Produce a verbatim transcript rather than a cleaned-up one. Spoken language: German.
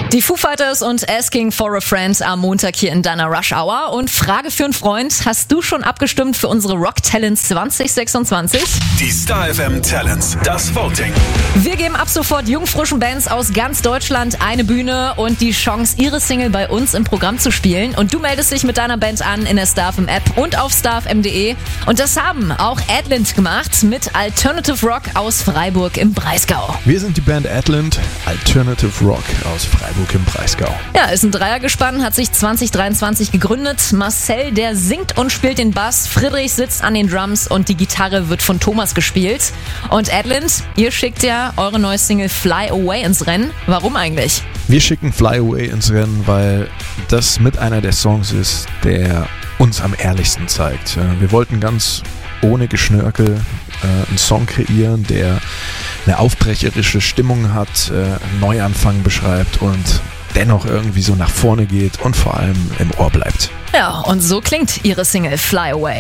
Die Foo Fighters und Asking for a Friend am Montag hier in deiner Rush Hour. Und Frage für einen Freund, hast du schon abgestimmt für unsere Rock Talents zwanzig sechsundzwanzig? Die Star F M Talents, das Voting. Wir geben ab sofort jungfrischen Bands aus ganz Deutschland eine Bühne und die Chance, ihre Single bei uns im Programm zu spielen. Und du meldest dich mit deiner Band an in der Star F M App und auf star f m punkt d e. Und das haben auch Adland gemacht mit Alternative Rock aus Freiburg im Breisgau. Wir sind die Band Adland, Alternative Rock aus Freiburg im Breisgau. Ja, ist ein Dreiergespann, hat sich zwanzig dreiundzwanzig gegründet. Marcel, der singt und spielt den Bass, Friedrich sitzt an den Drums und die Gitarre wird von Thomas gespielt. Und Adland, ihr schickt ja eure neue Single Fly Away ins Rennen. Warum eigentlich? Wir schicken Fly Away ins Rennen, weil das mit einer der Songs ist, der uns am ehrlichsten zeigt. Wir wollten ganz ohne Geschnörkel äh, einen Song kreieren, der eine aufbrecherische Stimmung hat, äh, einen Neuanfang beschreibt und dennoch irgendwie so nach vorne geht und vor allem im Ohr bleibt. Ja, und so klingt ihre Single Fly Away.